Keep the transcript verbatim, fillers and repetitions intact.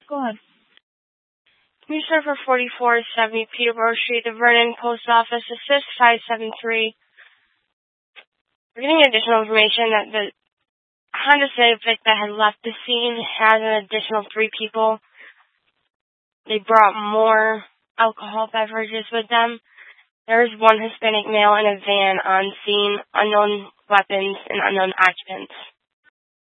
Go ahead. Commissioner for forty-four seventy Peterborough Street, the Vernon Post Office, assist five seven three. We're getting additional information that the Honda Civic that had left the scene has an additional three people. They brought more alcohol beverages with them. There is one Hispanic male in a van on scene, unknown weapons, and unknown occupants.